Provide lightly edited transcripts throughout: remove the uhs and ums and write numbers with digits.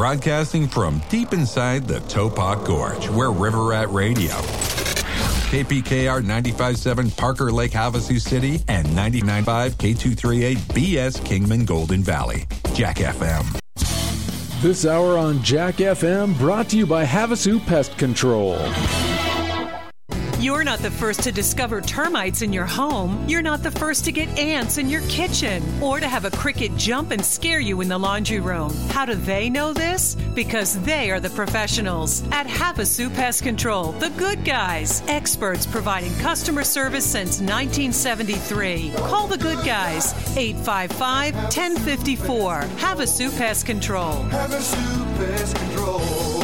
Broadcasting from deep inside the Topok Gorge, where River Rat Radio. KPKR 95.7 Parker Lake, Havasu City, and 99.5 K238 BS Kingman Golden Valley. Jack FM. This hour on Jack FM brought to you by Havasu Pest Control. You're not the first to discover termites in your home. You're not the first to get ants in your kitchen or to have a cricket jump and scare you in the laundry room. How do they know this? Because they are the professionals at Havasu Pest Control, the good guys, experts providing customer service since 1973. Call the good guys, 855-1054. Havasu Pest Control. Havasu Pest Control.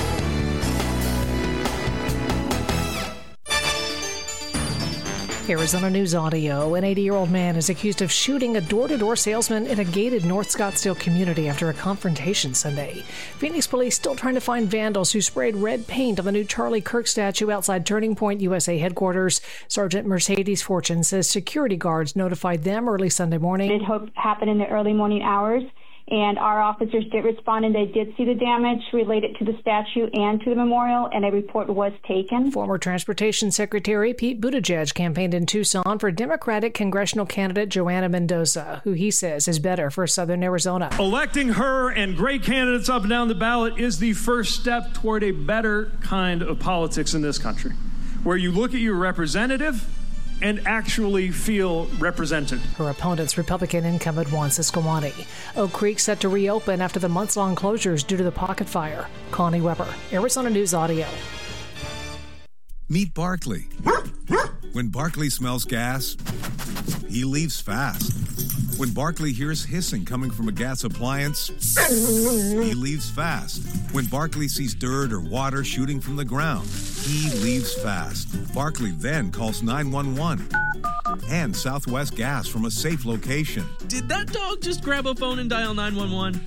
Arizona News Audio. An 80-year-old man is accused of shooting a door-to-door salesman in a gated North Scottsdale community after a confrontation Sunday. Phoenix police still trying to find vandals who sprayed red paint on the new Charlie Kirk statue outside Turning Point USA headquarters. Sergeant Mercedes Fortune says security guards notified them early Sunday morning. It happened in the early morning hours, and our officers did respond, and they did see the damage related to the statue and to the memorial, and a report was taken. Former Transportation Secretary Pete Buttigieg campaigned in Tucson for Democratic congressional candidate Joanna Mendoza, who he says is better for Southern Arizona. Electing her and great candidates up and down the ballot is the first step toward a better kind of politics in this country, where you look at your representative and actually feel represented. Her opponent's Republican incumbent Juan Ciscomani. Oak Creek set to reopen after the months-long closures due to the pocket fire. Connie Weber, Arizona News Audio. Meet Barkley. When Barkley smells gas, he leaves fast. When Barkley hears hissing coming from a gas appliance, he leaves fast. When Barkley sees dirt or water shooting from the ground, he leaves fast. Barkley then calls 911 and Southwest Gas from a safe location. Did that dog just grab a phone and dial 911?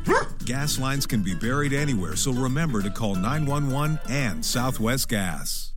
Gas lines can be buried anywhere, so remember to call 911 and Southwest Gas.